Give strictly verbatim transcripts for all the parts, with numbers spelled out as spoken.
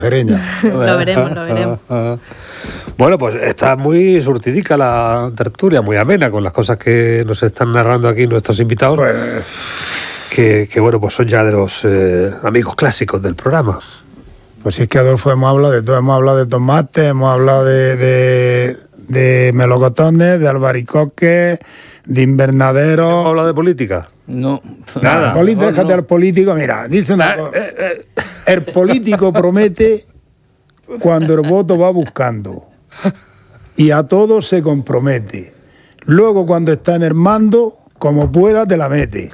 Pereña. Lo veremos, lo veremos. Bueno, pues está muy surtidica la tertulia, muy amena con las cosas que nos están narrando aquí nuestros invitados, Pues, que, que bueno, pues son ya de los eh, amigos clásicos del programa. pues si es que, Adolfo, hemos hablado de todo, hemos hablado de tomate, hemos hablado de, de, de melocotones, de albaricoques, de ¿Hemos invernaderos. hablado de política? No. Nada. Poli- No, déjate no. al político, mira, dice una Ah, cosa. eh, eh. El político promete cuando el voto va buscando y a todos se compromete. Luego, cuando está en el mando, como pueda, te la mete.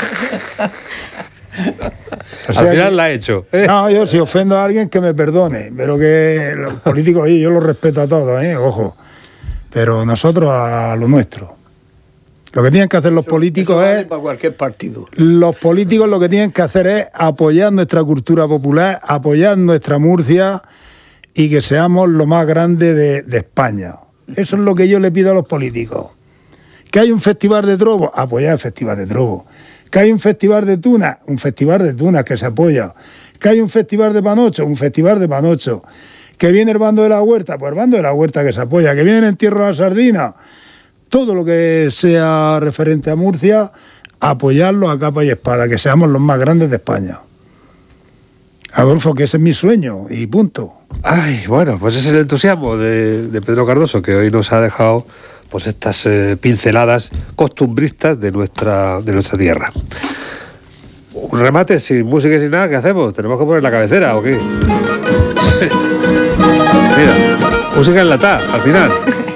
O sea Al final que- la ha hecho. ¿eh? No, yo si ofendo a alguien que me perdone, pero que los políticos, oye, yo los respeto a todos, ¿eh? Ojo, pero nosotros a lo nuestro. Lo que tienen que hacer los políticos Eso vale es, para cualquier partido. los políticos lo que tienen que hacer es apoyar nuestra cultura popular, apoyar nuestra Murcia y que seamos lo más grande de, de España. Eso es lo que yo le pido a los políticos. Que hay un festival de trobo, apoyar el festival de trobo. Que hay un festival de tuna, un festival de tunas que se apoya. Que hay un festival de panocho, un festival de panocho. Que viene el bando de la huerta, pues el bando de la huerta que se apoya. Que viene el entierro de la sardina. Todo lo que sea referente a Murcia, apoyarlo a capa y espada, que seamos los más grandes de España. Adolfo, que ese es mi sueño y punto. Ay, bueno, pues es el entusiasmo de, de Pedro Cardoso, que hoy nos ha dejado pues estas eh, pinceladas costumbristas de nuestra, de nuestra tierra. Un remate sin música y sin nada, ¿qué hacemos? ¿Tenemos que poner la cabecera o qué? Mira, música enlatada, al final.